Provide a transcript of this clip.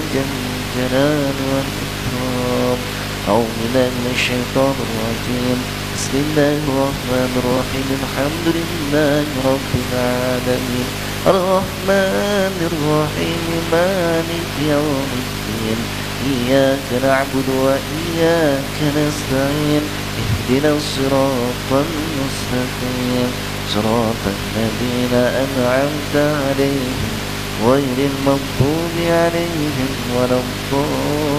ذا الجلال والإكرام. أعوذ بالله من الشيطان الرجيم. بسم الله الرحمن الرحيم. الحمد لله رب العالمين الرحمن الرحيم مالك يوم الدين. إياك نعبد وإياك نستعين. اهدنا الصراط المستقيم صراط الذين أنعمت عليهم غير المغضوب عليهم ولا الضالين.